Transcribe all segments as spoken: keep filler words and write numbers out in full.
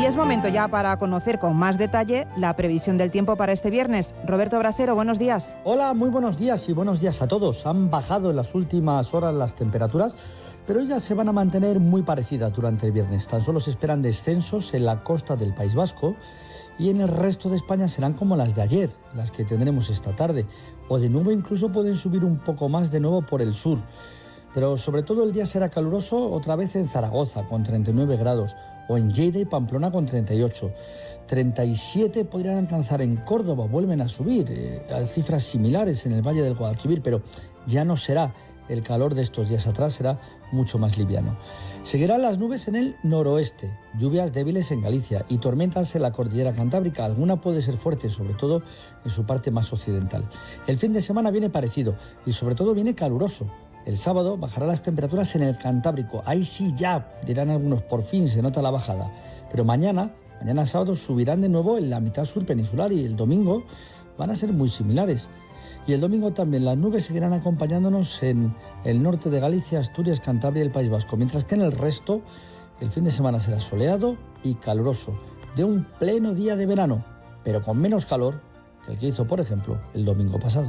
Y es momento ya para conocer con más detalle la previsión del tiempo para este viernes. Roberto Brasero, buenos días. Hola, muy buenos días y buenos días a todos. Han bajado en las últimas horas las temperaturas, pero ellas se van a mantener muy parecidas durante el viernes. Tan solo se esperan descensos en la costa del País Vasco y en el resto de España serán como las de ayer, las que tendremos esta tarde. O de nuevo incluso pueden subir un poco más de nuevo por el sur. Pero sobre todo el día será caluroso otra vez en Zaragoza con treinta y nueve grados o en Lleida y Pamplona con treinta y ocho. treinta y siete podrían alcanzar en Córdoba, vuelven a subir eh, a cifras similares en el Valle del Guadalquivir, pero ya no será el calor de estos días atrás, será mucho más liviano. Seguirán las nubes en el noroeste, lluvias débiles en Galicia y tormentas en la cordillera cantábrica. Alguna puede ser fuerte, sobre todo en su parte más occidental. El fin de semana viene parecido y sobre todo viene caluroso. El sábado bajarán las temperaturas en el Cantábrico. Ahí sí ya, dirán algunos, por fin se nota la bajada. Pero mañana, mañana sábado, subirán de nuevo en la mitad sur peninsular y el domingo van a ser muy similares. Y el domingo también las nubes seguirán acompañándonos en el norte de Galicia, Asturias, Cantabria y el País Vasco, mientras que en el resto el fin de semana será soleado y caluroso, de un pleno día de verano, pero con menos calor que el que hizo, por ejemplo, el domingo pasado.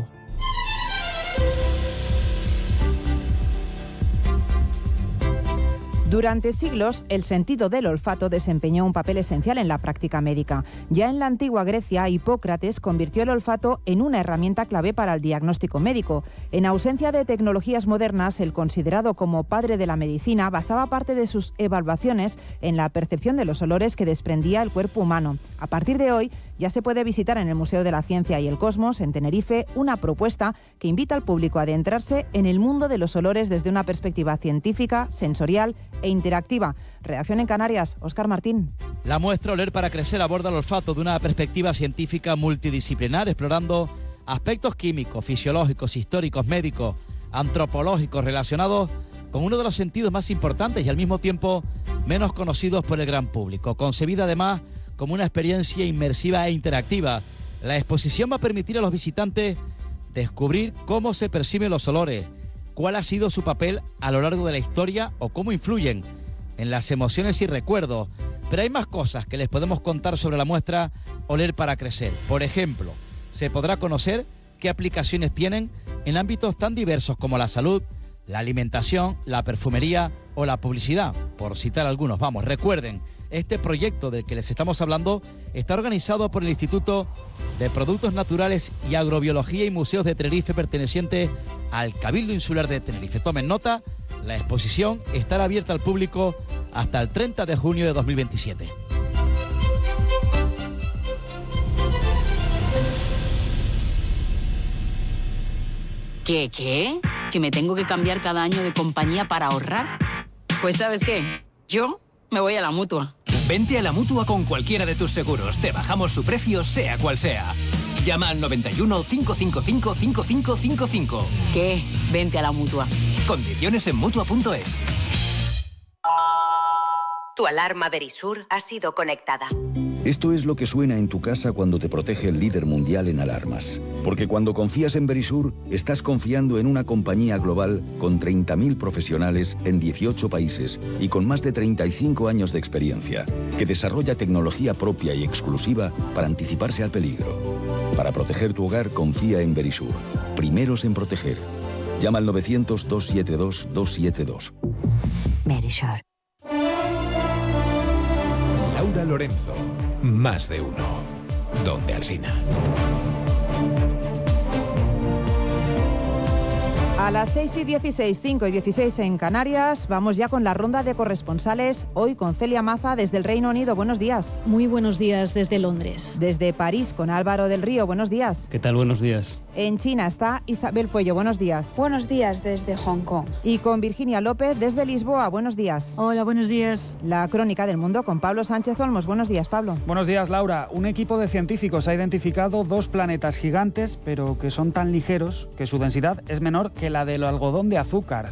Durante siglos, el sentido del olfato desempeñó un papel esencial en la práctica médica. Ya en la antigua Grecia, Hipócrates convirtió el olfato en una herramienta clave para el diagnóstico médico. En ausencia de tecnologías modernas, el considerado como padre de la medicina basaba parte de sus evaluaciones en la percepción de los olores que desprendía el cuerpo humano. A partir de hoy, ya se puede visitar en el Museo de la Ciencia y el Cosmos, en Tenerife, una propuesta que invita al público a adentrarse en el mundo de los olores desde una perspectiva científica, sensorial e interactiva. Redacción en Canarias, Óscar Martín. La muestra Oler para Crecer aborda el olfato de una perspectiva científica multidisciplinar, explorando aspectos químicos, fisiológicos, históricos, médicos, antropológicos relacionados con uno de los sentidos más importantes y al mismo tiempo menos conocidos por el gran público. Concebida además como una experiencia inmersiva e interactiva, la exposición va a permitir a los visitantes descubrir cómo se perciben los olores, cuál ha sido su papel a lo largo de la historia o cómo influyen en las emociones y recuerdos. Pero hay más cosas que les podemos contar sobre la muestra Oler para Crecer. Por ejemplo, se podrá conocer qué aplicaciones tienen en ámbitos tan diversos como la salud, la alimentación, la perfumería o la publicidad, por citar algunos. Vamos, recuerden, este proyecto del que les estamos hablando está organizado por el Instituto de Productos Naturales y Agrobiología y Museos de Tenerife, perteneciente al Cabildo Insular de Tenerife. Tomen nota, la exposición estará abierta al público hasta el treinta de junio de dos mil veintisiete. ¿Qué, qué? ¿Que me tengo que cambiar cada año de compañía para ahorrar? Pues ¿sabes qué? Yo me voy a la Mutua. Vente a la Mutua con cualquiera de tus seguros. Te bajamos su precio, sea cual sea. Llama al noventa y uno, cinco cinco cinco, cinco cinco cinco cinco. ¿Qué? Vente a la Mutua. Condiciones en Mutua punto es. Tu alarma Verisur ha sido conectada. Esto es lo que suena en tu casa cuando te protege el líder mundial en alarmas. Porque cuando confías en Verisur, estás confiando en una compañía global con treinta mil profesionales en dieciocho países y con más de treinta y cinco años de experiencia, que desarrolla tecnología propia y exclusiva para anticiparse al peligro. Para proteger tu hogar, confía en Verisur. Primeros en proteger. Llama al novecientos, doscientos setenta y dos, doscientos setenta y dos. Verisur. Laura Lorenzo. Más de uno. Donde Alsina. A las seis y dieciséis, cinco y dieciséis en Canarias, vamos ya con la ronda de corresponsales, hoy con Celia Maza desde el Reino Unido. Buenos días. Muy buenos días desde Londres. Desde París con Álvaro del Río. Buenos días. ¿Qué tal? Buenos días. En China está Isabel Fuello. Buenos días. Buenos días desde Hong Kong. Y con Virginia López desde Lisboa. Buenos días. Hola, buenos días. La crónica del mundo con Pablo Sánchez Olmos. Buenos días, Pablo. Buenos días, Laura. Un equipo de científicos ha identificado dos planetas gigantes, pero que son tan ligeros que su densidad es menor que la del algodón de azúcar.